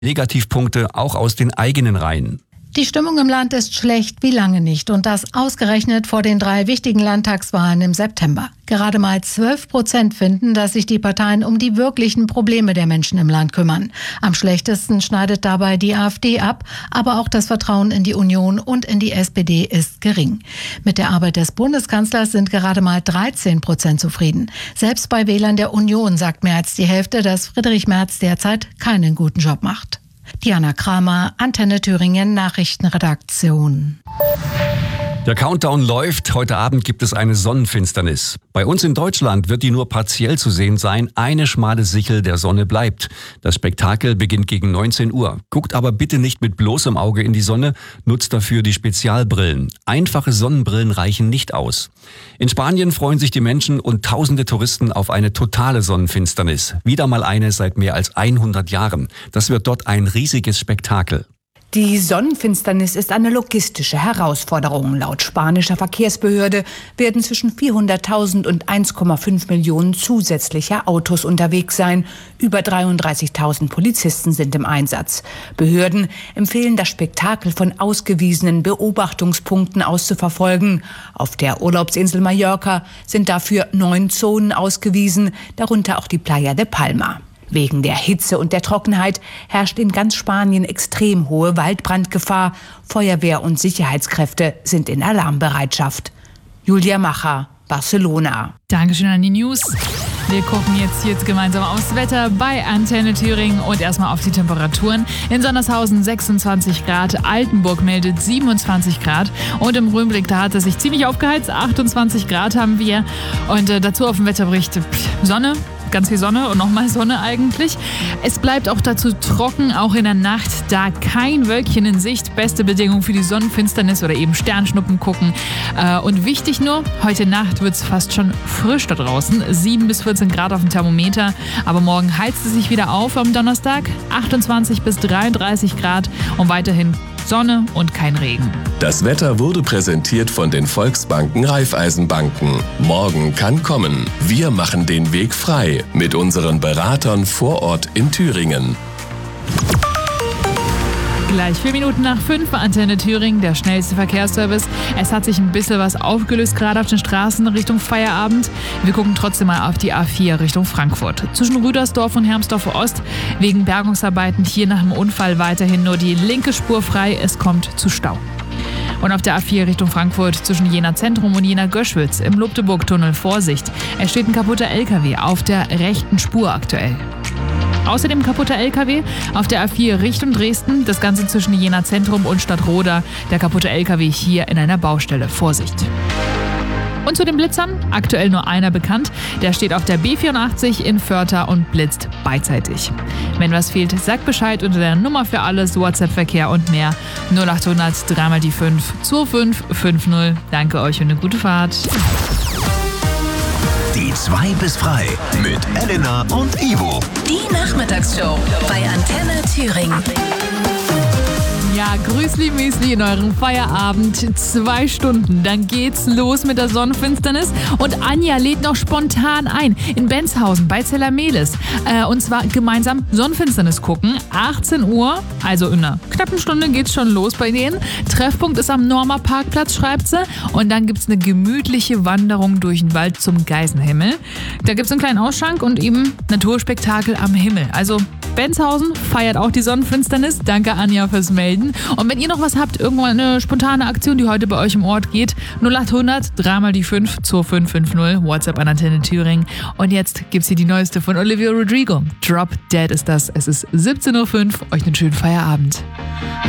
Negativpunkte auch aus den eigenen Reihen. Die Stimmung im Land ist schlecht wie lange nicht und das ausgerechnet vor den 3 wichtigen Landtagswahlen im September. Gerade mal 12% finden, dass sich die Parteien um die wirklichen Probleme der Menschen im Land kümmern. Am schlechtesten schneidet dabei die AfD ab, aber auch das Vertrauen in die Union und in die SPD ist gering. Mit der Arbeit des Bundeskanzlers sind gerade mal 13% zufrieden. Selbst bei Wählern der Union sagt mehr als die Hälfte, dass Friedrich Merz derzeit keinen guten Job macht. Diana Kramer, Antenne Thüringen Nachrichtenredaktion. Der Countdown läuft. Heute Abend gibt es eine Sonnenfinsternis. Bei uns in Deutschland wird die nur partiell zu sehen sein. Eine schmale Sichel der Sonne bleibt. Das Spektakel beginnt gegen 19 Uhr. Guckt aber bitte nicht mit bloßem Auge in die Sonne. Nutzt dafür die Spezialbrillen. Einfache Sonnenbrillen reichen nicht aus. In Spanien freuen sich die Menschen und tausende Touristen auf eine totale Sonnenfinsternis. Wieder mal eine seit mehr als 100 Jahren. Das wird dort ein riesiges Spektakel. Die Sonnenfinsternis ist eine logistische Herausforderung. Laut spanischer Verkehrsbehörde werden zwischen 400.000 und 1,5 Millionen zusätzliche Autos unterwegs sein. Über 33.000 Polizisten sind im Einsatz. Behörden empfehlen, das Spektakel von ausgewiesenen Beobachtungspunkten aus zu verfolgen. Auf der Urlaubsinsel Mallorca sind dafür 9 Zonen ausgewiesen, darunter auch die Playa de Palma. Wegen der Hitze und der Trockenheit herrscht in ganz Spanien extrem hohe Waldbrandgefahr. Feuerwehr und Sicherheitskräfte sind in Alarmbereitschaft. Julia Macher, Barcelona. Dankeschön an die News. Wir gucken jetzt gemeinsam aufs Wetter bei Antenne Thüringen und erstmal auf die Temperaturen. In Sondershausen 26 Grad, Altenburg meldet 27 Grad und im Röhnblick, da hat es sich ziemlich aufgeheizt, 28 Grad haben wir. Und dazu auf dem Wetterbericht Sonne. Ganz viel Sonne und nochmal Sonne eigentlich. Es bleibt auch dazu trocken, auch in der Nacht, da kein Wölkchen in Sicht. Beste Bedingungen für die Sonnenfinsternis oder eben Sternschnuppen gucken. Und wichtig nur, heute Nacht wird es fast schon frisch da draußen. 7 bis 14 Grad auf dem Thermometer. Aber morgen heizt es sich wieder auf am Donnerstag. 28 bis 33 Grad und weiterhin Sonne und kein Regen. Das Wetter wurde präsentiert von den Volksbanken Raiffeisenbanken. Morgen kann kommen. Wir machen den Weg frei mit unseren Beratern vor Ort in Thüringen. Gleich 4 Minuten nach 5 Antenne Thüringen, der schnellste Verkehrsservice. Es hat sich ein bisschen was aufgelöst, gerade auf den Straßen Richtung Feierabend. Wir gucken trotzdem mal auf die A4 Richtung Frankfurt. Zwischen Rüdersdorf und Hermsdorf Ost wegen Bergungsarbeiten hier nach dem Unfall weiterhin nur die linke Spur frei. Es kommt zu Stau. Und auf der A4 Richtung Frankfurt zwischen Jena Zentrum und Jena Göschwitz im Lobdeburg-Tunnel Vorsicht. Es steht ein kaputter LKW auf der rechten Spur aktuell. Außerdem kaputter LKW auf der A4 Richtung Dresden, das Ganze zwischen Jena Zentrum und Stadtroda. Der kaputte LKW hier in einer Baustelle. Vorsicht! Und zu den Blitzern, aktuell nur einer bekannt. Der steht auf der B84 in Vörther und blitzt beidseitig. Wenn was fehlt, sagt Bescheid unter der Nummer für alles, WhatsApp-Verkehr und mehr. 0800 3 mal die 5 2550. Danke euch und eine gute Fahrt. Die 2 bis frei mit Elena und Ivo. Die Nachmittagsshow bei Antenne Thüringen. Ja, Grüßli Müsli in eurem Feierabend. 2 Stunden, dann geht's los mit der Sonnenfinsternis. Und Anja lädt noch spontan ein in Benzhausen bei Zellermelis. Und zwar gemeinsam Sonnenfinsternis gucken. 18 Uhr, also in einer knappen Stunde geht's schon los bei denen. Treffpunkt ist am Norma Parkplatz, schreibt sie. Und dann gibt's eine gemütliche Wanderung durch den Wald zum Geisenhimmel. Da gibt's einen kleinen Ausschank und eben Naturspektakel am Himmel. Also Benzhausen feiert auch die Sonnenfinsternis. Danke Anja fürs Melden. Und wenn ihr noch was habt, irgendwann eine spontane Aktion, die heute bei euch im Ort geht, 0800 3 mal die 5 2550, WhatsApp an Antenne Thüringen. Und jetzt gibt's hier die neueste von Olivia Rodrigo. Drop Dead ist das. Es ist 17:05 Uhr. Euch einen schönen Feierabend.